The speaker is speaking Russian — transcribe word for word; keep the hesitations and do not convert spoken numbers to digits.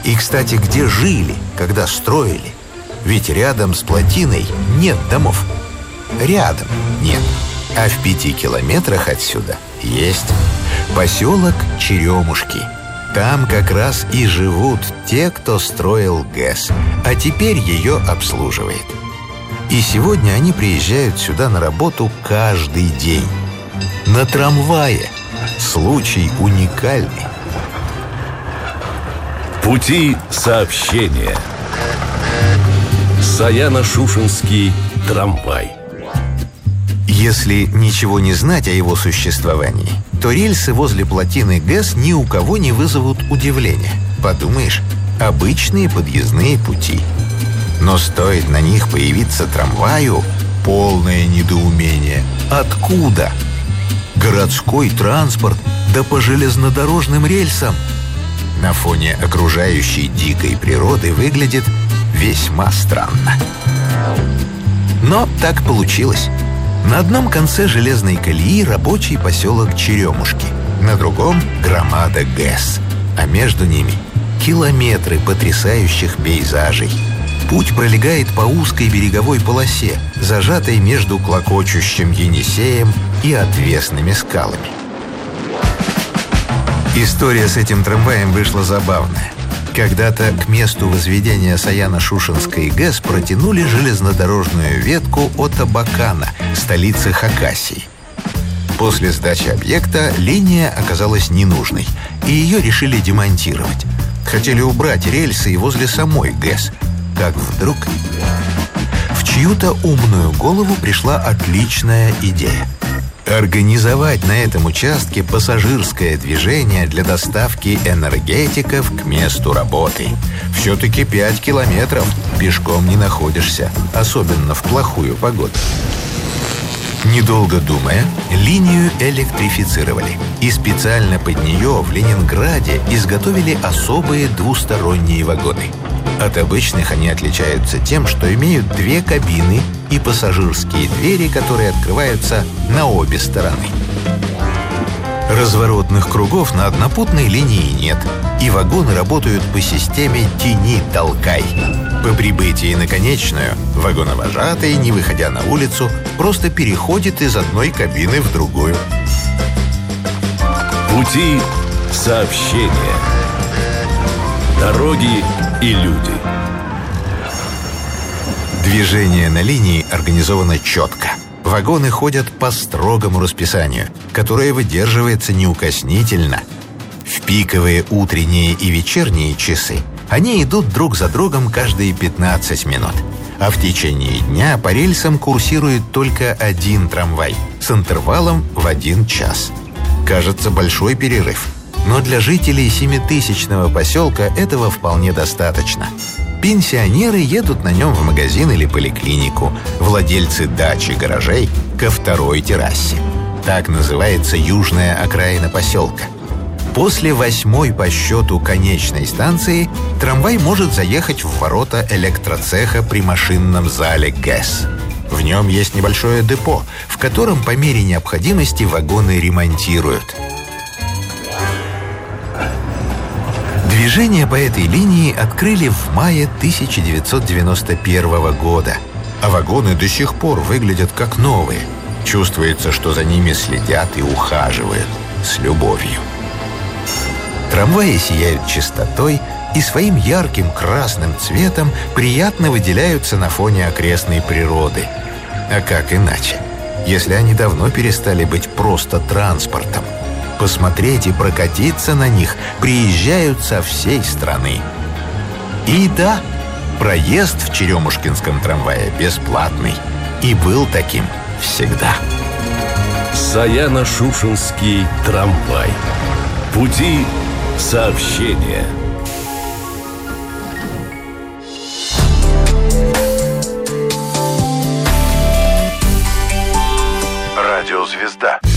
И, кстати, где жили, когда строили? Ведь рядом с плотиной нет домов. Рядом нет. А в пяти километрах отсюда есть поселок Черемушки. Там как раз и живут те, кто строил ГЭС, а теперь ее обслуживает. И сегодня они приезжают сюда на работу каждый день. На трамвае. Случай уникальный. Пути сообщения. Саяно-Шушенский трамвай. Если ничего не знать о его существовании, то рельсы возле плотины ГЭС ни у кого не вызовут удивления. Подумаешь, обычные подъездные пути. Но стоит на них появиться трамваю, полное недоумение. Откуда? Городской транспорт, да по железнодорожным рельсам. На фоне окружающей дикой природы выглядит весьма странно. Но так получилось. На одном конце железной колеи рабочий поселок Черемушки, на другом — громада ГЭС, а между ними километры потрясающих пейзажей. Путь пролегает по узкой береговой полосе, зажатой между клокочущим Енисеем и отвесными скалами. История с этим трамваем вышла забавная. Когда-то к месту возведения Саяно-Шушенской ГЭС протянули железнодорожную ветку от Абакана, столицы Хакасии. После сдачи объекта линия оказалась ненужной, и ее решили демонтировать. Хотели убрать рельсы и возле самой ГЭС. Как вдруг в чью-то умную голову пришла отличная идея. Организовать на этом участке пассажирское движение для доставки энергетиков к месту работы. Все-таки пять километров пешком не находишься, особенно в плохую погоду. Недолго думая, линию электрифицировали. И специально под нее в Ленинграде изготовили особые двусторонние вагоны. От обычных они отличаются тем, что имеют две кабины и пассажирские двери, которые открываются на обе стороны. Разворотных кругов на однопутной линии нет, и вагоны работают по системе «тяни-толкай». По прибытии на конечную вагоновожатый, не выходя на улицу, просто переходит из одной кабины в другую. Пути сообщения. Дороги и люди. Движение на линии организовано четко. Вагоны ходят по строгому расписанию, которое выдерживается неукоснительно. В пиковые утренние и вечерние часы они идут друг за другом каждые пятнадцать минут. А в течение дня по рельсам курсирует только один трамвай с интервалом в один час. Кажется, большой перерыв. Но для жителей семитысячного поселка этого вполне достаточно. Пенсионеры едут на нем в магазин или поликлинику, владельцы дач и гаражей — ко второй террасе. Так называется южная окраина поселка. После восьмой по счету конечной станции трамвай может заехать в ворота электроцеха при машинном зале ГЭС. В нем есть небольшое депо, в котором по мере необходимости вагоны ремонтируют. Движение по этой линии открыли в мае тысяча девятьсот девяносто первого года, а вагоны до сих пор выглядят как новые. Чувствуется, что за ними следят и ухаживают с любовью. Трамваи сияют чистотой и своим ярким красным цветом приятно выделяются на фоне окрестной природы. А как иначе, если они давно перестали быть просто транспортом? Посмотреть и прокатиться на них приезжают со всей страны. И да, проезд в Черемушкинском трамвае бесплатный. И был таким всегда. Саяно-Шушенский трамвай. Пути сообщения. Радиозвезда.